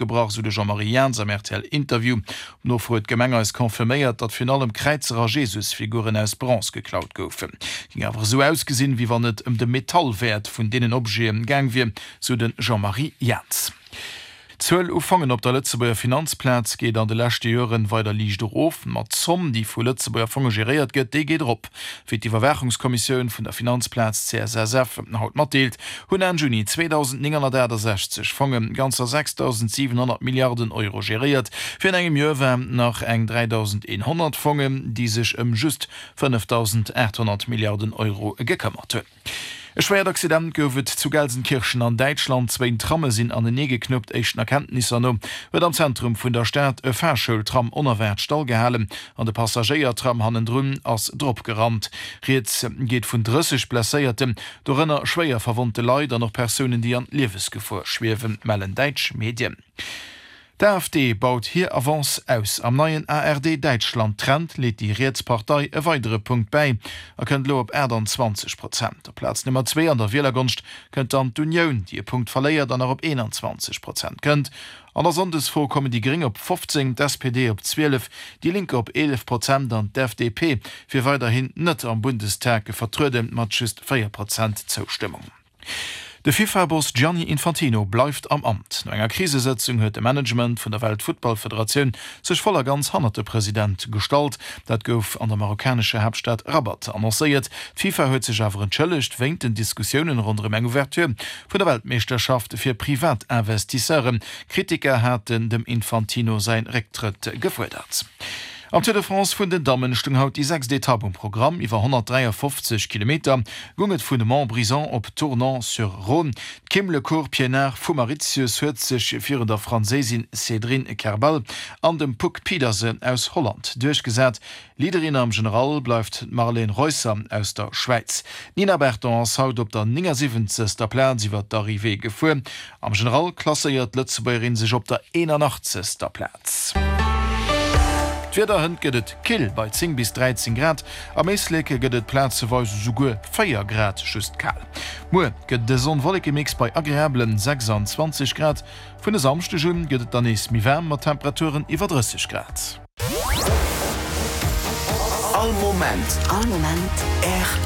opgebracht, so de Jean-Marie Jans am RTL-Interview. No vor et Gemenger is konfirméiert, dat vun allem Kreizerer Jesusfiguren aus Bronze geklaut goufen. Ging awer so ausgesinn, wie wann net de Metallwert vun denen Objeem gang wie, so den Jean-Marie Jans. 12 Ufangen op der Lützeburger Finanzplatz geht an de letzte Jahren weiter liegt auf, mat Zomm, die vu Lützeburger Fonds geriert geht, die geht op. Für die Verwertungskommission von der Finanzplatz CSSF haut matdeelt, hun an Juni 2960 Fongen ganzer 6.700 Milliarden Euro geriert, für engem Jahr nach eng 3.100 Fongen, die sich just 5.800 Milliarden Euro gekümmert haben. E schwer Accident goufet zu Gelsenkirchen an Deutschland 2 Tramme sinn an den nie geknüpft echten Erkenntnisse no, wird am Zentrum vun der Stadt e Verschultram unerwert stall gehalen, an de Passagiertram hannen drun ass Drop gerammt. Reets geht vun 30 Plässiertem, dorenner schwéier verwundete Leider noch Personen, die an Liebesgefahr schwewen, mellen Deutsch Medien. Der AfD baut hier Avance aus. Am neuen ARD Deutschland Trend lädt die Rätspartei ein weitere Punkt bei. Könnt lo op 20%. Der Platz Nummer 2 an der Wählergunst könnt dann d'Union, die Punkt verleiert, dann op 21% könnt. An der Sondesvorkommen die gering op 15, die SPD op 12, die Linke op 11% an der FDP für weiterhin net am Bundestag vertröden mat just 4% Zustimmung. Der FIFA-Boss Gianni Infantino bleibt am Amt. Nach einer Krisensitzung hat das Management von der Weltfußballföderation sich voller ganz hanerte Präsident gestaltet. Das gouf an der marokkanischen Hauptstadt Rabat annonciert. FIFA hat sich aber entschuldigt wegen den Diskussionen rund um eine Ouverture von der Weltmeisterschaft für Privatinvestisseure. Kritiker hatten dem Infantino sein Rücktritt gefordert. Am Tour de France vun den Damen stung haut die 6 Etappen im Programm iwwer 153 km gunget vun de Montbrison op Tournant-sur-Rhône. Kim le Cour Pienaar vu Mauritius huet sech vir der Franzésin Cédrine Kerbal an dem Puck Pedersen aus Holland durchgesät. Liederin am General bleifft Marlene Reusser aus der Schweiz. Nina Bertens haut op der 79. Platz iwwer d'Arrivée gefu. Am General klasseiert Lützeburgerin sech op der 81. Platz. Weiterhin gëtt kill bei 10 bis 13 Grad, am Meesleke gëtt Plazeweise sogar 4 Grad just kal. Mo gëtt de sonnwollige Mix bei agreablen 26 Grad, vun de samste Jun gëtt dann is mi wärmer Temperaturen iwwer 30 Grad. All moment RTL.